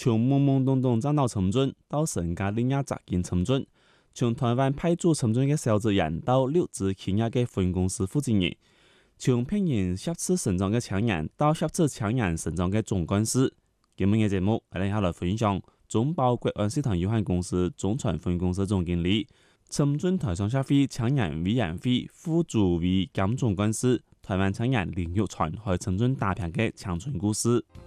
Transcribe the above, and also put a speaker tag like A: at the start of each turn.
A: 從懵懵懂懂賺到成準，到身家立業扎根成準，從台灣派駐成準嘅小職員到留資企業嘅分公司負責人，從聘人協助成長嘅青年到協助青年成長嘅總幹事。今日嘅節目，我哋下來分享中保國安集團有限公司中傳分公司總經理、成準台商協會青年委員會副主委兼總幹事、台灣青年林玉傳，喺成準打拼嘅青春故事。